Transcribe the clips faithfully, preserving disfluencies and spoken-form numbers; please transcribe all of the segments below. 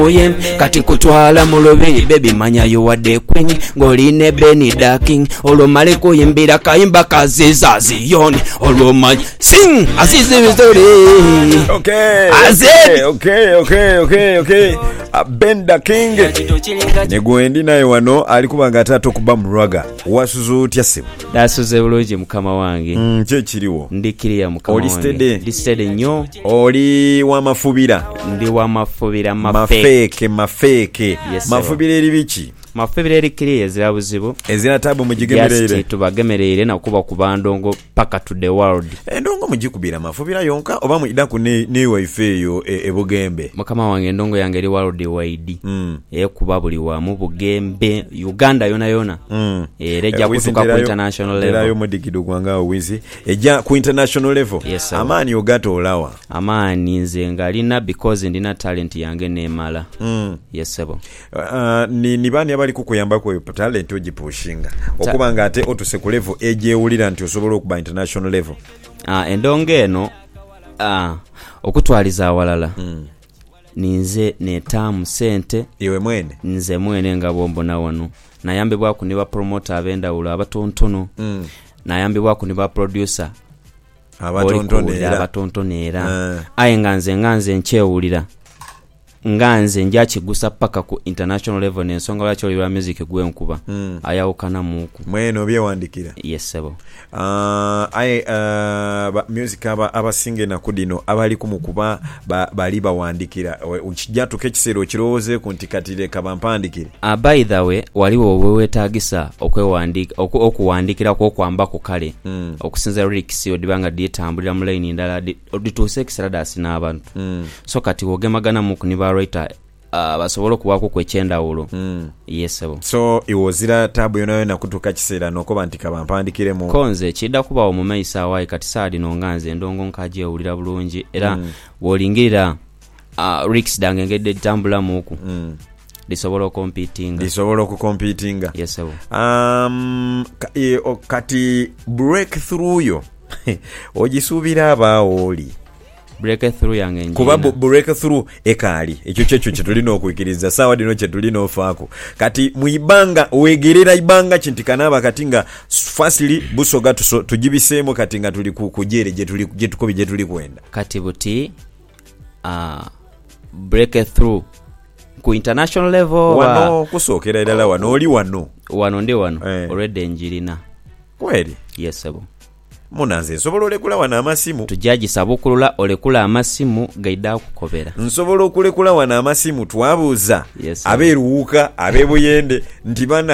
Oye kati kutwala mulobe baby manya yo wadde queen ngoline Benny Darking olomale kuyimbira kayimba kaziza ziyoni olomanya sing asize bizore. Okay. Azed. Okay, okay, okay, okay. Uh, Ben Darking negwendi naye wano alikuba nga tato kuba muraga wasuzu tyase. Dasuze bulungi mukama wange. Mm, kye kiriwo. Ndikiriya mukama wange. Oli stede. Ndi stede nnyo. Oli wa mafubira. Ndi wa mafubira mafe. Mafeke, mafeke. Yes, mafubira eri biki? Mafubira eri kiriya ezira buzibu. Ezira tabu mugigemerere. Yes, tubagemerere na kuba kuba ndongo paka to the world. Endongo mugikubira mafubira yonka oba muida ku ne, ne wife yo e, e Bugembe. Mukama wange endongo yange eri world wide. Mm. E kuba buli wa mu Bugembe, Uganda yona yona. Mm. E reja e, kutuka ku international level. Era yo modikido kwanga owizi. Eja ku international level. Yes, amani ogato olawa. Amani nze ngalina because ndina talent yange nemala. Mm. Yes sebo. Uh, ni nibani abali kukuyamba ko talent ogipushinga. Okubanga ate otuse ku level eje ulira nti osobola okuba international level. Ah endongo eno ah okutwaliza awalala. Mm. Ninze netamu sente iwe mwene nze mwene nga bombo na wano nayambibwa ku niba promoter abenda ulo abatontono. Mm. Nayambibwa ku niba producer abatontono era abatontono era uh. Aye nganze nganze nkyewulira nganze njakigusa paka ku international level n'ensonga lwaki oli lwa music gwe nkuba. Mm. Ayawukana muku mwene obyewandikira. Yes sebo. Uh, aye uh, ba, music aba abasinge na kudino abali kumukuba ba, bali bawandikira ukijatu kekisero kirowooze ku ntikatire kabampandikire. Uh, by the way waliwo wewetagisa okwewandika oku, okuwandikira ko kwamba ku kale. Mm. Okusinza lyrics odibanga ditambulira mu line ndala odituse kisradasi n'abantu. Mm. So kati wogemagana muku niba writer uh, basobola kuwako kwechenda ulo. Mm. Yes sebo. So iwozira tabu yona yona kutuka kisera nokoba ntika bampandikire mu konze chida kuba omumeisa wayi kati sadi nonganze ndongo nkaje ulira bulungi era mm. wolingirira uh, Rix dange ngede tambula muku. Mm. Disobola competing disobola ku competing. Yes sebo. Um ka, e, o, kati breakthrough yo ojisubira abaoli breakthrough yange njina kuba breakthrough ekali ekyo kyecho kyetulina okuyikiriza sawa dino kyetulina ofaako kati muibanga wegerera ibanga kintikana abakatinga firstly busoga tuso, tujibisemo katinga tuli kujere je tuli je tukobi je tuli kwenda kati buti uh, breakthrough ku international level wano wa, kusokera dala wano oli wano wano ndi wano eh. Already njirina kweli. Yes sebo. Munaze nsobola olekula wana amasimu tujaji sabukulula olekula amasimu gaida kukobera nsobola okulekula wana amasimu twabuuza. Yes, aberuuka abebuyende nti bana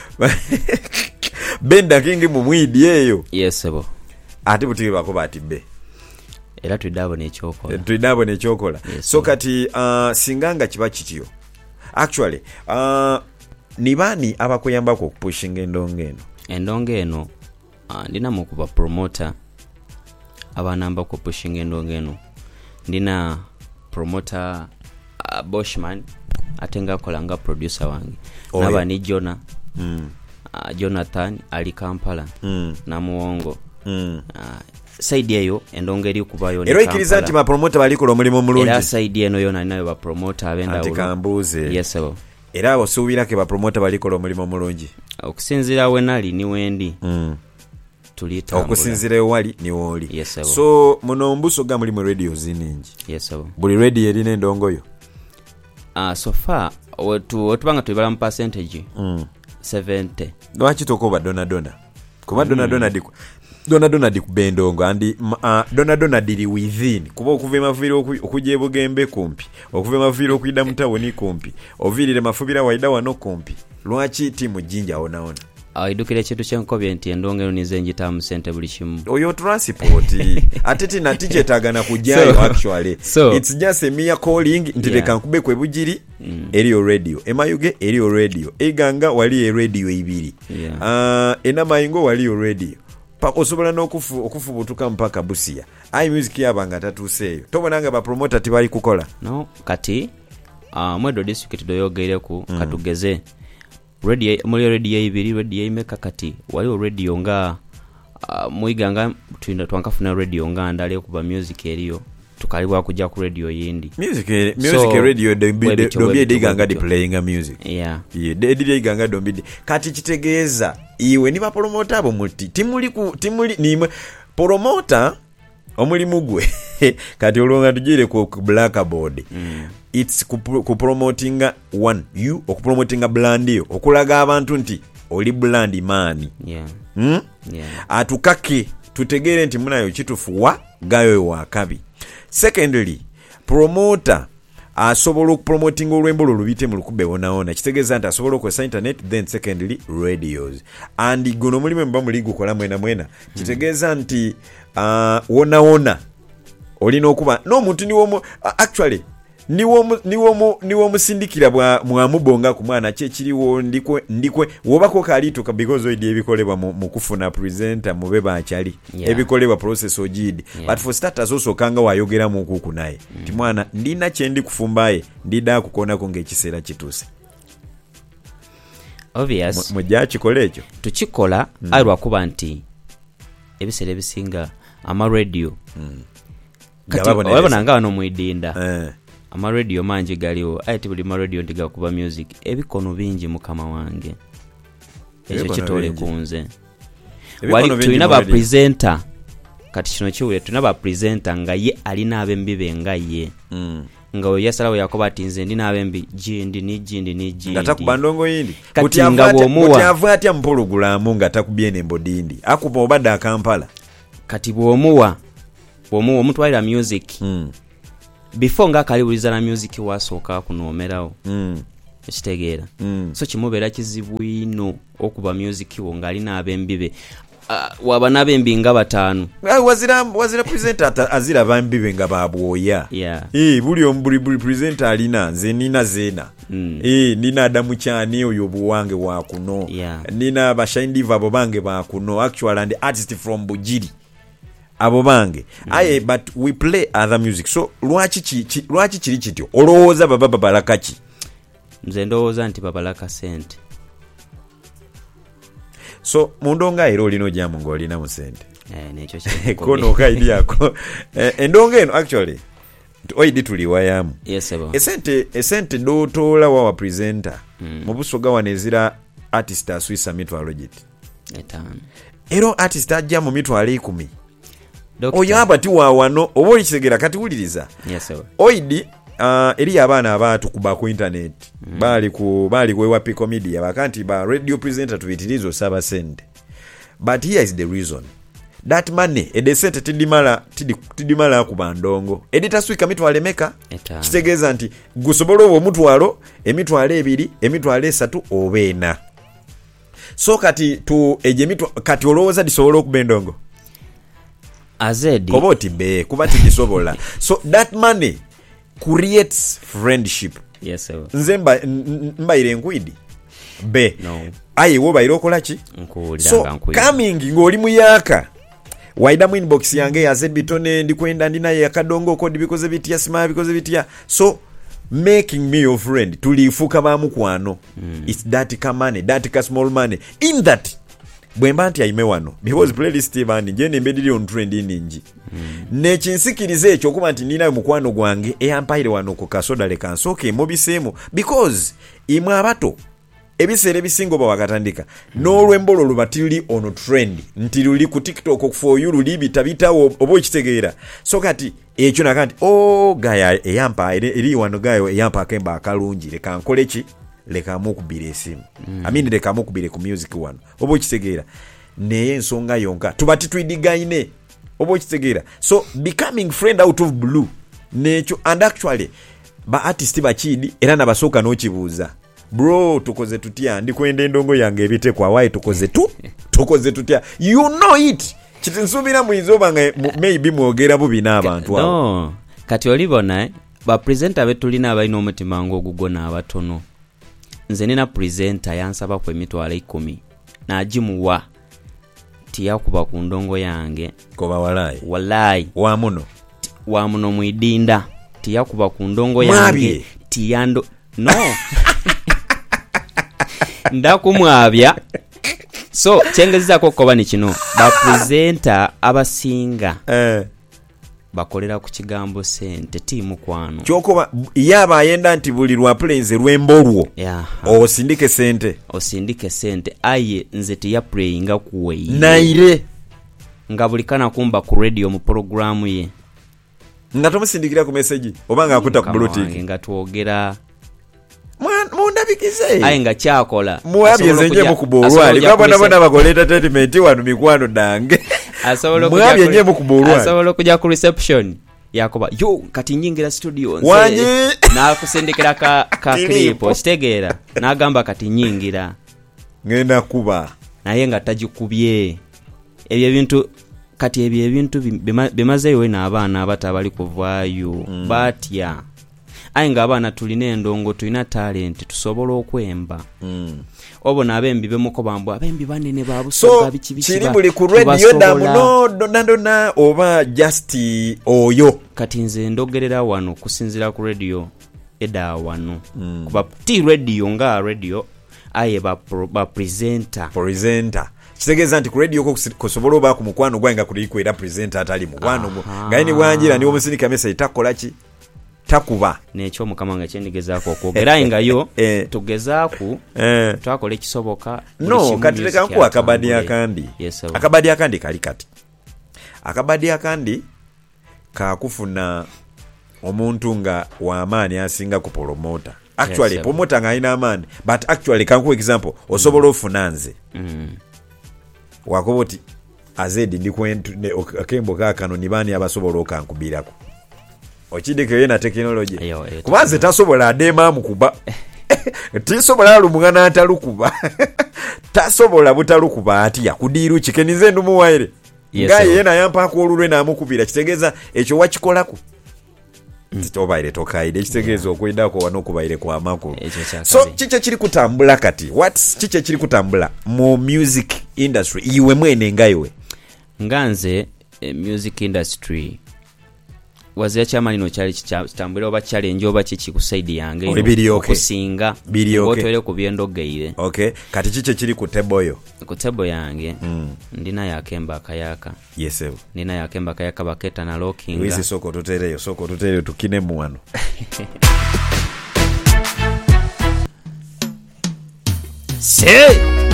Ben Darking mu mwidi eyo. Yes sebo. Ati buti bakoba ati be era tudabo n'ekyokola tudabo n'ekyokola. Yes, so kati uh, singanga kiba kityo actually uh, nibani abakuyamba ku pushing endongo eno endongo eno uh, ndina mukuba promoter abanamba ku pushing endongo eno ndina promoter uh, Boschman atenga kolanga producer wange. Oh, naba yeah. Ni Jona mm. uh, Jonathan ali Kampala mm. na muwongo mm. uh, side eyo endongo eri kubayo ne Kampala. Ero ikiriza nti ma promoter bali ko mulimo mulungi. Era side eno yona nayo ba promoter abenda ulo. Antikambuze. Yes sir. Era osuubira ke ba promoter bali ko mulimo mulungi. Okusinzira wenali ni wendi. Mm. Tulita. Okusinzira wali ni woli. Yes sir. So muno mbuso ga mulimo radio ziningi. Yes sir. Buli radio eri n'endongo yo. Ah uh, so far wetu otubanga tubala mu percentage. Mm. seventy. Lwaki tokoba dona dona. Kuba dona mm. dona diku. Dona dona di kubendongo andi uh, dona dona dili within kuba okuva maviro okuje Bugembe kumpi okuva maviro okuida mutawoni kumpi ovirire mafubira waida wano kumpi lwaki timu jinja ona ona aidukire chetu chenkobye nti endongo nize njita mu sente buli kimu oyo transport atiti na tiche tagana kujayo so, actually so, it's just a mere calling ntireka yeah. Nkube kwebujiri mm. Eriyo radio emayuge eriyo radio eganga wali e radio ibiri yeah. uh, ena mayingo wali yo radio pa osobola n'okufu okufubutuka mpaka Busia ai music yabanga tatuseyo tobonanga ba promoter tibali kukola no kati uh, mwedo district doyogeire ku mm. katugeze radio muri radio ibiri radio imeka kati wali radio nga uh, muiganga twinda twankafuna radio nga ndale kuba music eriyo tukalibwa kujja ku radio yindi music music so, radio don't be diganga di playing music yeah yeah de diganga don't be kati kitegeeza iwe ni ba promoter abo muti timuli ku timuli ni promoter omulimu gwe kati olonga tujire ku blackboard mm. It's ku, ku promoting one you okupromoting brand yo okulaga abantu nti oli brand man yeah hmm? yeah atukake tutegere nti munayo kitufuwa gayo wa kabi. Secondly, promoter asobola okupromoting olwembo lubite mu lukube wonaona kitegeeza nti asobola okukozesa internet, then secondly radios and gono mulimu mba muli gukola mwena mwena kitegeeza nti uh, wona wona olina okuba no muntu niwo uh, actually niwo niwo niwo musindikira bwa mwamubonga ku mwana kye kiriwo ndikwe ndikwe wobako kalituka because oidi ebikolebwa mu kufuna presenter mube baachali yeah. Ebikolebwa process ogidi yeah. But for starters also kanga wayogera mu kuku naye mm. Ti mwana ndina kyendi kufumbaye ndida kukona ko ngekisera kituse obvious mujja kikola ekyo tukikola mm. Alwa kuba nti ebisere bisinga ama radio mm. Kati wabona nga no muidinda eh ama radio manji galiwo ati buli ma radio ndiga kuba music ebikono bingi mukama wange ekyo kitole kunze wali tulina ba presenter kati kino kiwe tulina ba presenter nga ye alina abembibe nga ye mm. Nga we yasalawo yakoba ati nze ndina abembi jindi ni jindi ni jindi ngata kubandongo yindi kuti ava atya mpologulamu nga takubyene mbodindi akupa obadde akampala kati bwomuwa bwomuwa omutwalira music mm. Before nga kalibuliza na music wasooka kunomerawo mm. Ekitegeera mm. So kimubera kizibu ino okuba music wo ngali na abembibe uh, waba nabembi nga batano wazira wazira presenter azira bambibe nga babwoya yeah. Eh buli ombuli buli presenter alina nze nina zena mm. Eh nina Adamu Kyani oyo buwange wa kuno yeah. Nina Bashindi Vabo bange ba kuno actual and artist from Bujiri abo bange mm. Aye but we play other music so lwachi chi lwachi kiri kityo olowooza baba babalaka ki nze ndowooza nti babalaka sente so mundonga ero lino jamu ngolina mu sente eh necho kiri kono kaidi yako eh, endonga eno actually oidi tuliwayamu yes ebo esente esente dotola wa presenter mm. Mubusoga wanezira artist aswisa mitwalo giti etano ero artist ajja mu mitwalo ikumi oyaba ti wa wano oboli kisegera kati wuliriza yes sir oidi uh, eri abana abatu kuba ku internet mm. bali ku bali kwewa Pico Media bakanti ba radio presenter tuitirizo saba sente but here is the reason that money edesete tidimala tidimala ku bandongo edita swika mitwale meka kitegeeza nti gusobolo obo mutwalo emitwalo ebiri emitwalo esatu obena so kati tu eje mitwa kati olowooza disobolo okubendongo azedi koboti be kubati disobola so that money creates friendship yes sir nzemba mbaire nkwidi be no ayi wo bayiro kolachi nkuulira so nkwidi coming ngoli muyaka waida mu inbox yange ya Z bitone ndikwenda ndina yakadongo kodi bikoze bitia smile bikoze bitia so making me your friend tulifuka ba mukwano mm. It's that ka money that ka small money in that bwemba nti ayime wano because playlist bandi je nembediri on trend ninji mm. Ne chinsikirize ekyo kuba nti nina mukwano gwange eyampaire wano ku kasoda le kansoke mobisemo because imwe abato ebisere bisingo ba wakatandika mm. N'olwembolo lubatili on trend nti luli ku TikTok for you luli bitabita obo kitegeera so kati ekyo nakanti oh gaya eyampa eri wano gayo eyampa akemba akalungi le kankoleki leka mukubire esimu mm. Amini leka mukubire ku music wano obo kitegeera neye ensonga yonka tubati twidigaine obo kitegeera so becoming friend out of blue necho and actually ba artist bachidi era nabasoka no kibuuza bro tukoze tutya ndikwenda endongo yange ebite kwa why tukoze tu tukoze tutya you know it kitinsubira muizoba nga maybe mwogera bubina abantu abo no kati olibona ba presenter betulina abalina omutima ngo gugona abatono nze nina presenter yansaba ku emitwalo ikumi najimuwa tiyakuba ku ndongo yange koba walai walai wa muno wa muno muidinda tiyakuba ku ndongo yange tiyando no ndakumwabya so chengezako koba ni kino ba presenter abasinga eh bakolera ku kigambo sente timu kwano kyokoba yaba ayenda nti buli lwa plays lwembolwo yeah. osindike sente osindike sente aye nze te ya playinga kuwe naire nga buli kana kumba ku radio mu programu ye nga tomusindikira ku message obanga akuta ku bluetooth nga tuogera mundabikize aye nga kyakola muwabye zenje mukubolwali babona bona bagoleta treatment wanu mikwano dange asobola muwabye nje mukubolwali asobola kujja ku reception yakoba yo kati nyingira studio nze wanyi na kusindikira ka ka clip ostegera nagamba kati nyingira ngenda kuba naye nga tajikubye ebyo bintu kati ebyo ebintu bimazeyo we n'abaana abata bali kuvaayo mm. batya aye nga abaana tulina endongo tulina talent tusobola okwemba mm. obona abembi bemuko bambo abembi banene babusoga bichi bichi kiri buli ku radio damuno donna oba just oyo kati nze ndogerera wano kusinzira ku radio eda wano mm. kuba ti radio nga radio aye ba, pro, ba presenter presenter kitegeza nti ku radio ko kusobola oba ku mukwano gwange kuli ku era presenter atali mukwano nga ni bwanjira ni omusindika message takola ki takuba nekyo mukama nga kyendigezaako okwogera nga yo eh. tugezaaku eh. twakola ekisoboka no katereka nku akabadi akandi yes, akabadi akandi kali kati akabadi akandi kakufuna omuntu nga w'amaani asinga ku promota actually yes, promota nga ina amaani but actually kanku example osobola mm. ofuna nze mm. wakoboti azedi ndi kwentu akembo kakano nibani abasobola okankubirako ochidike yena technology kubanze tasobola adema mukuba tisobola lumugana atalukuba tasobola butalukuba ati yakudiru chikenize ndumu waire yes, ngaye yena yampa ko olulwe na mukubira kitegeza ekyo wakikolako titobaire tokaide kitegeza okwendako wano kubaire kwa makulu so chiche kiri kutambula kati what chiche kiri kutambula mu music industry iwe mwene ngaiwe nganze eh, music industry wazia chama lino chali kitambula oba challenge oba chichi kusaidi yange okusinga ngotwele ku byendogeire okay kati chiche kiri ku table yo ku table yange mm. ndina yakemba kayaka yes evo ndina yakemba kayaka baketa na locking wizi soko tutereyo soko tutereyo tukine muwano se